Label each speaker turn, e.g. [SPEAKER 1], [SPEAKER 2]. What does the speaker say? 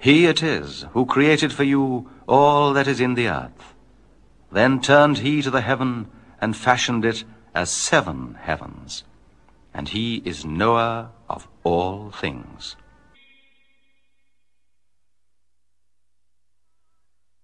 [SPEAKER 1] He it is who created for you all that is in the earth. Then turned he to the heaven, and fashioned it as 7 heavens. And he is knower of all things.